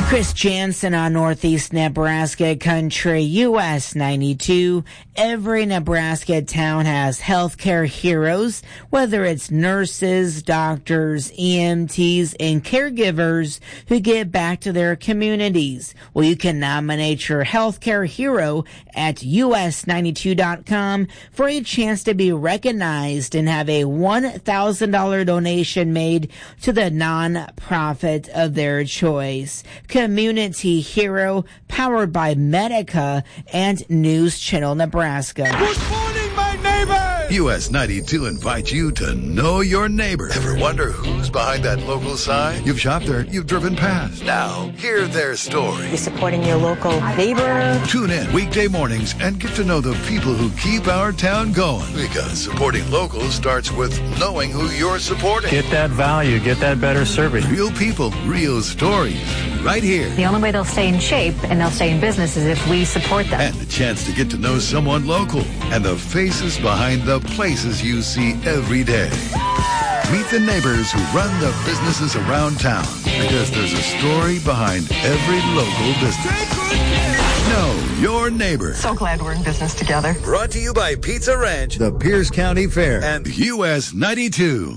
Chris Jansen on Northeast Nebraska Country, US 92. Every Nebraska town has healthcare heroes, whether it's nurses, doctors, EMTs, and caregivers who give back to their communities. Well, you can nominate your healthcare hero at us92.com for a chance to be recognized and have a $1,000 donation made to the nonprofit of their choice. Community Hero, powered by Medica and News Channel Nebraska. Good morning, my neighbor! US 92 invites you to know your neighbor. Ever wonder who's behind that local sign? You've shopped there, you've driven past. Now, hear their story. You're supporting your local neighbor. Tune in weekday mornings and get to know the people who keep our town going. Because supporting local starts with knowing who you're supporting. Get that value, get that better service. Real people, real stories, right here. The only way they'll stay in shape and they'll stay in business is if we support them. And the chance to get to know someone local and the faces behind the places you see every day. Meet the neighbors who run the businesses around town, because there's a story behind every local business. Know your neighbor. So glad we're in business together. Brought to you by Pizza Ranch, the Pierce County Fair, and US 92.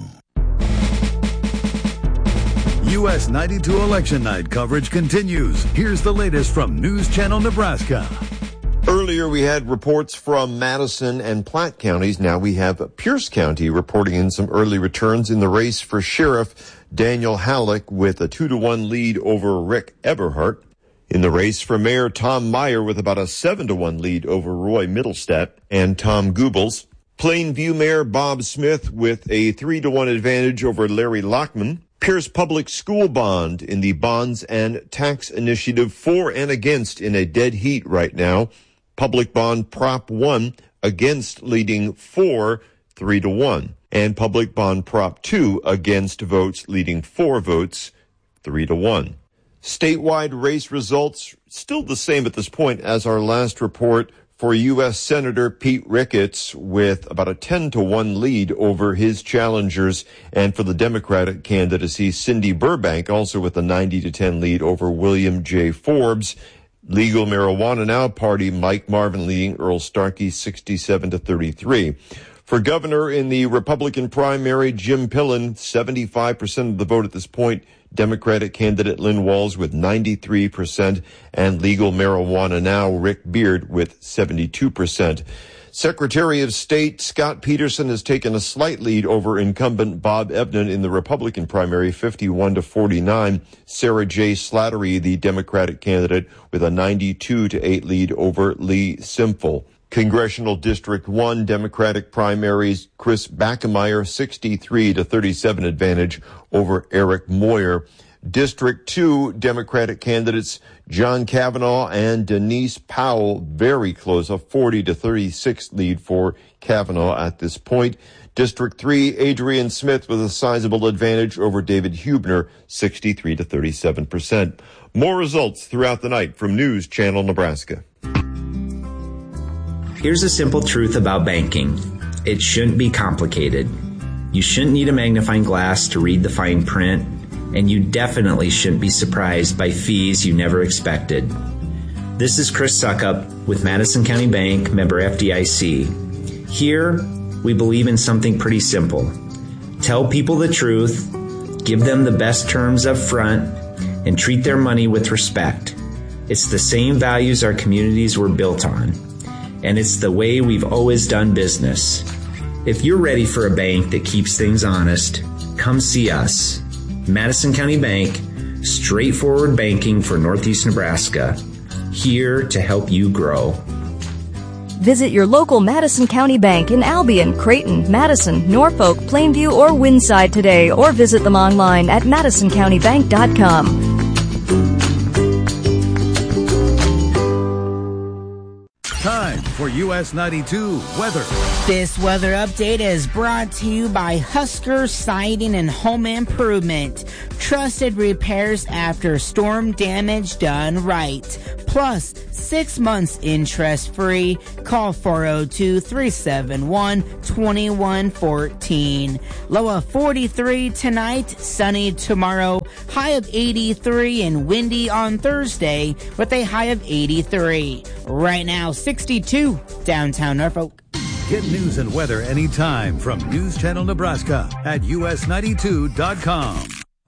US 92 election night coverage continues. Here's the latest from News Channel Nebraska. Earlier, we had reports from Madison and Platte counties. Now we have Pierce County reporting in some early returns in the race for sheriff. Daniel Halleck with a 2-1 lead over Rick Eberhardt. In the race for mayor, Tom Meyer with about a 7-1 lead over Roy Middlestadt and Tom Goebbels. Plainview Mayor Bob Smith with a 3-1 advantage over Larry Lockman. Pierce Public School Bond in the Bonds and Tax Initiative for and against in a dead heat right now. Public Bond Prop 1 against leading for 3-1. And Public Bond Prop 2 against votes leading 4 votes 3-1. Statewide race results still the same at this point as our last report for U.S. Senator Pete Ricketts with about a 10-1 lead over his challengers, and for the Democratic candidacy, Cindy Burbank also with a 90-10 lead over William J. Forbes. Legal Marijuana Now Party, Mike Marvin leading Earl Starkey 67-33. For governor in the Republican primary, Jim Pillen, 75% of the vote at this point. Democratic candidate Lynn Walls with 93%, and Legal Marijuana Now, Rick Beard with 72%. Secretary of State Scott Peterson has taken a slight lead over incumbent Bob Ebden in the Republican primary, 51-49. Sarah J. Slattery, the Democratic candidate, with a 92-8 lead over Lee Simple. Congressional District 1 Democratic primaries, Chris Backemeyer, 63-37 advantage over Eric Moyer. District 2 Democratic candidates, John Kavanaugh and Denise Powell, very close, a 40-36 lead for Kavanaugh at this point. District 3, Adrian Smith with a sizable advantage over David Huebner, 63-37%. More results throughout the night from News Channel Nebraska. Here's a simple truth about banking. It shouldn't be complicated. You shouldn't need a magnifying glass to read the fine print, and you definitely shouldn't be surprised by fees you never expected. This is Chris Suckup with Madison County Bank, member FDIC. Here, we believe in something pretty simple. Tell people the truth, give them the best terms up front, and treat their money with respect. It's the same values our communities were built on, and it's the way we've always done business. If you're ready for a bank that keeps things honest, come see us. Madison County Bank, straightforward banking for Northeast Nebraska. Here to help you grow. Visit your local Madison County Bank in Albion, Creighton, Madison, Norfolk, Plainview, or Windside today, or visit them online at madisoncountybank.com. time for US 92 weather. This weather update is brought to you by Husker Siding and Home Improvement. Trusted repairs after storm damage done right. Plus, 6 months interest-free. Call 402-371-2114. Low of 43 tonight, sunny tomorrow, high of 83 and windy on Thursday with a high of 83. Right now, 62 downtown Norfolk. Get news and weather anytime from News Channel Nebraska at us92.com.